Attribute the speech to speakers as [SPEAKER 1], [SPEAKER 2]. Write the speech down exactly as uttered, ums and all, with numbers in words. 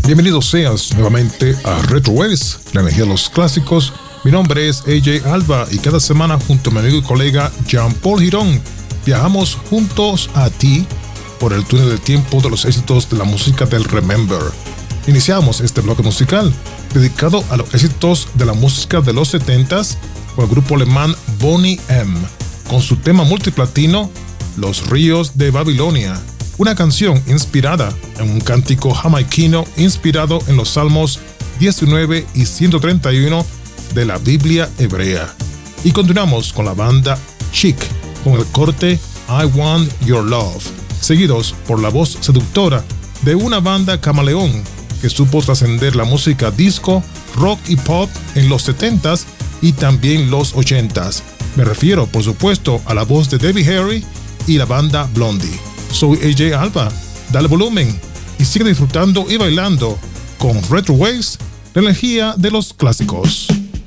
[SPEAKER 1] Bienvenidos seas nuevamente a Retro Waves, la energía de los clásicos. Mi nombre es A J Alba y cada semana junto a mi amigo y colega Jean-Paul Girón viajamos juntos a ti por el túnel del tiempo de los éxitos de la música del Remember. Iniciamos este bloque musical dedicado a los éxitos de la música de los setentas con el grupo alemán Boney M, con su tema multiplatino Los Ríos de Babilonia, una canción inspirada en un cántico jamaiquino inspirado en los Salmos diecinueve y ciento treinta y uno de la Biblia hebrea. Y continuamos con la banda Chic con el corte I Want Your Love, seguidos por la voz seductora de una banda camaleón que supo trascender la música disco, rock y pop en los setentas y también los ochentas. Me refiero, por supuesto, a la voz de Debbie Harry y la banda Blondie. Soy A J Alba, dale volumen y sigue disfrutando y bailando con Retro Waves, la energía de los clásicos.